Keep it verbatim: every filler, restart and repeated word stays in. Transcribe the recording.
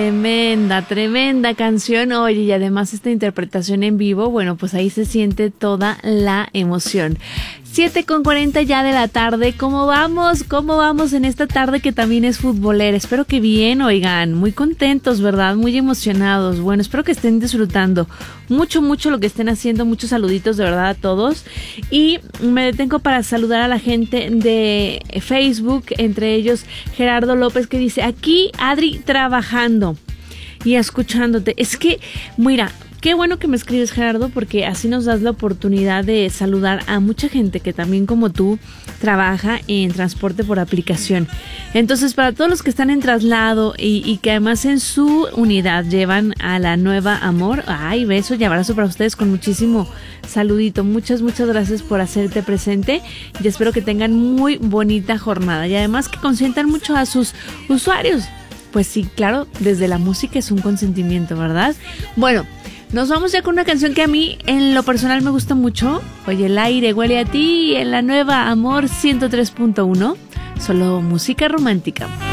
Tremenda, tremenda canción. Oye, y además esta interpretación en vivo, bueno, pues ahí se siente toda la emoción. siete con cuarenta ya de la tarde. ¿Cómo vamos? ¿Cómo vamos en esta tarde que también es futbolera? Espero que bien, oigan, muy contentos, ¿verdad? Muy emocionados. Bueno, espero que estén disfrutando mucho, mucho lo que estén haciendo. Muchos saluditos de verdad a todos. Y me detengo para saludar a la gente de Facebook, entre ellos Gerardo López, que dice, aquí Adri trabajando y escuchándote. Es que, mira, qué bueno que me escribes, Gerardo, porque así nos das la oportunidad de saludar a mucha gente que también como tú trabaja en transporte por aplicación. Entonces, para todos los que están en traslado y, y que además en su unidad llevan a la nueva Amor, ay, beso y abrazo para ustedes con muchísimo saludito. Muchas, muchas gracias por hacerte presente y espero que tengan muy bonita jornada y además que consientan mucho a sus usuarios. Pues sí, claro, desde la música es un consentimiento, ¿verdad? Bueno, nos vamos ya con una canción que a mí en lo personal me gusta mucho. Oye, el aire huele a ti en la nueva Amor ciento tres punto uno. Solo música romántica.